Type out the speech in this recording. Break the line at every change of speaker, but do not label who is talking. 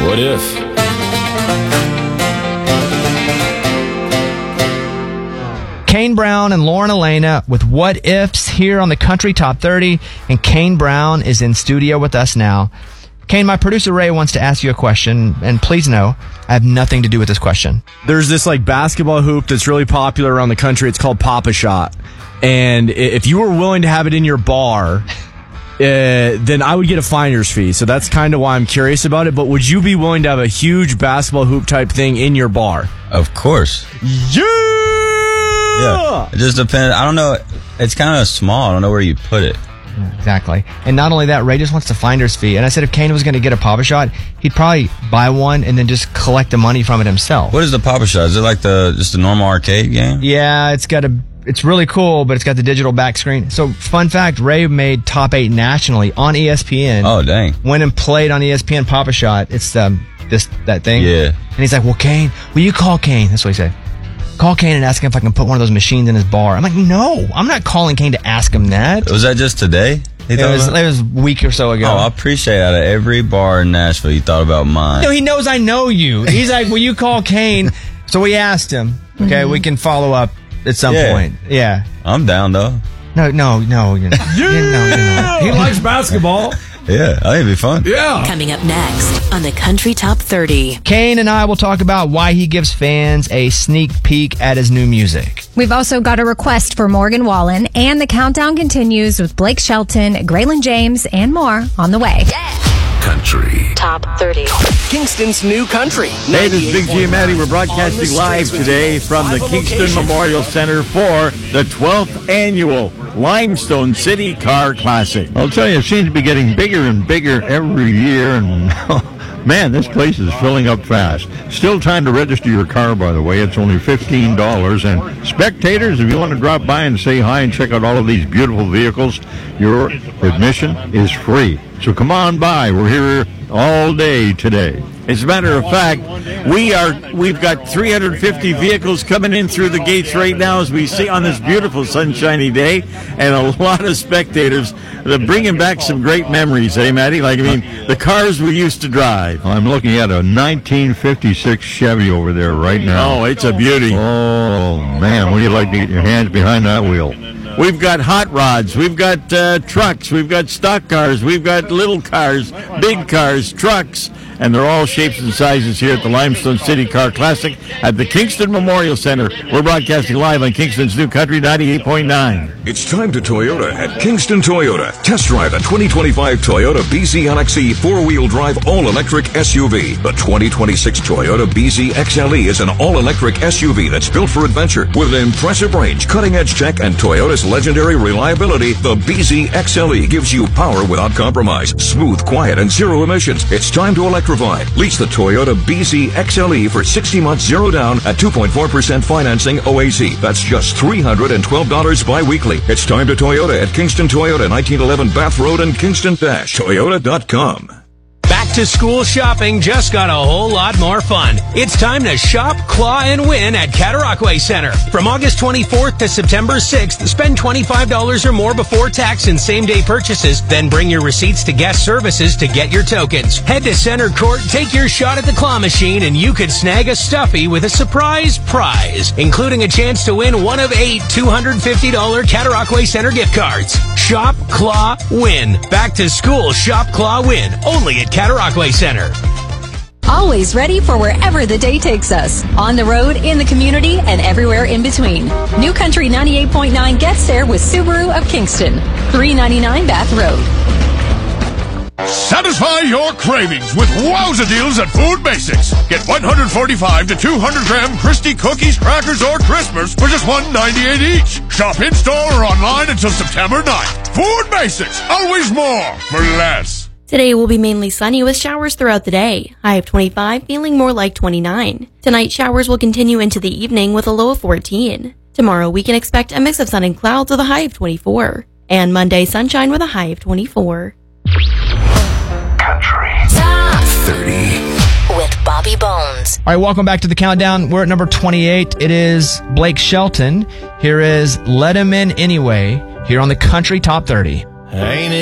What if?
Kane Brown and Lauren Elena with What Ifs here on the Country Top 30, and Kane Brown is in studio with us now. Kane, my producer Ray wants to ask you a question, and please know, I have nothing to do with this question.
There's this like basketball hoop that's really popular around the country. It's called Pop-A-Shot. And if you were willing to have it in your bar, then I would get a finder's fee. So that's kind of why I'm curious about it. But would you be willing to have a huge basketball hoop type thing in your bar?
Of course. Yeah. It just depends. I don't know. It's kind of small. I don't know where you put it.
Exactly. And not only that, Ray just wants the finder's fee. And I said if Kane was going to get a Pop-A-Shot, he'd probably buy one and then just collect the money from it himself.
What is the Pop-A-Shot? Is it like just a normal arcade game?
Yeah, it's really cool, but it's got the digital back screen. So, fun fact, Ray made top 8 nationally on ESPN.
Oh, dang.
Went and played on ESPN Pop-A-Shot. It's that thing.
Yeah.
And he's like, well, Kane, will you call Kane? That's what he said. Call Kane and ask him if I can put one of those machines in his bar. I'm like, no, I'm not calling Kane to ask him that.
Was that just today?
It was a week or so ago.
Oh, I appreciate out of every bar in Nashville you thought about mine.
No, he knows I know you. He's like, will you call Kane? So we asked him. Okay, we can follow up at some point. Yeah.
I'm down, though.
No, you're not. You're not.
He likes basketball.
Yeah, I think it'd be fun.
Yeah. Coming up next on the Country Top 30.
Kane and I will talk about why he gives fans a sneak peek at his new music.
We've also got a request for Morgan Wallen, and the countdown continues with Blake Shelton, Graylin James, and more on the way.
Country
Top 30.
Kingston's new country.
Hey, this is Big G and Maddie. We're broadcasting live today from the Kingston Memorial Center for the 12th annual Limestone City Car Classic. I'll tell you, it seems to be getting bigger and bigger every year, and man, this place is filling up fast. Still time to register your car, by the way. It's only $15. And spectators, if you want to drop by and say hi and check out all of these beautiful vehicles, your admission is free. So come on by. We're here all day today. As a matter of fact, we've got 350 vehicles coming in through the gates right now as we see on this beautiful sunshiny day, and a lot of spectators. They're bringing back some great memories, eh, Maddie? The cars we used to drive. I'm looking at a 1956 Chevy over there right now. Oh, it's a beauty. Oh, man, would you like to get your hands behind that wheel? We've got hot rods, we've got trucks, we've got stock cars, we've got little cars, big cars, trucks, and they're all shapes and sizes here at the Limestone City Car Classic at the Kingston Memorial Center. We're broadcasting live on Kingston's New Country 98.9.
It's time to Toyota at Kingston Toyota. Test drive the 2025 Toyota BZ LXE four-wheel drive all-electric SUV. The 2026 Toyota BZ XLE is an all-electric SUV that's built for adventure with an impressive range, cutting-edge tech, and Toyota's legendary reliability. The BZ XLE gives you power without compromise, smooth, quiet, and zero emissions. It's time to electrify. Lease the Toyota BZ XLE for 60 months zero down at 2.4% financing OAC. That's just $312 bi-weekly. It's time to Toyota at Kingston Toyota, 1911 Bath Road and Kingston-Toyota.com.
Back to school shopping just got a whole lot more fun. It's time to shop, claw, and win at Cataraqui Center. From August 24th to September 6th, spend $25 or more before tax and same-day purchases. Then bring your receipts to guest services to get your tokens. Head to Center Court, take your shot at the claw machine, and you could snag a stuffy with a surprise prize, including a chance to win one of 8 $250 Cataraqui Center gift cards. Shop, claw, win. Back to school, shop, claw, win. Only at Cataraqui Center.
Always ready for wherever the day takes us. On the road, in the community, and everywhere in between. New Country 98.9 gets there with Subaru of Kingston. 399 Bath Road.
Satisfy your cravings with wowza deals at Food Basics. Get 145 to 200 gram Christie cookies, crackers, or Crispers for just $1.98 each. Shop in-store or online until September 9th. Food Basics. Always more for less.
Today will be mainly sunny with showers throughout the day. High of 25, feeling more like 29. Tonight, showers will continue into the evening with a low of 14. Tomorrow, we can expect a mix of sun and clouds with a high of 24. And Monday, sunshine with a high of 24.
Country
Top
30
with Bobby Bones.
All right, welcome back to the countdown. We're at number 28. It is Blake Shelton. Here is Let Him In Anyway, here on the Country Top 30.
Ain't it